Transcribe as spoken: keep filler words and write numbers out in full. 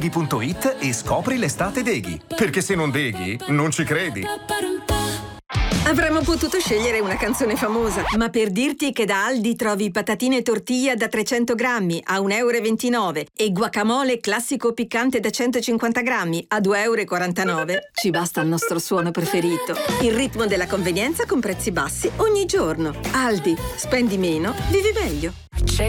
deghi punto it e scopri l'estate Deghi. Perché se non deghi, non ci credi. Avremmo potuto scegliere una canzone famosa, ma per dirti che da Aldi trovi patatine tortilla da trecento grammi a un euro e ventinove e guacamole classico piccante da centocinquanta grammi a due euro e quarantanove, ci basta il nostro suono preferito. Il ritmo della convenienza con prezzi bassi ogni giorno. Aldi, spendi meno, vivi meglio.